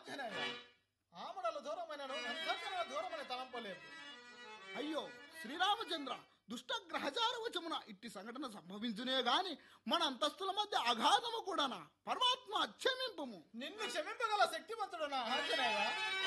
ఆంజనేయ, ఆమడల దూరమైనను అంతర్జన దూరమని తలంపలేదు. అయ్యో శ్రీరామచంద్ర, దుష్ట గ్రహచార వచమున ఇట్టి సంఘటన సంభవించునే గాని మన అంతస్తుల మధ్య అఘాతము కూడానా? పరమాత్మ అక్షమింపము. నిన్ను క్షమింపగల శక్తివంతుడు నా ఆంజనేయ.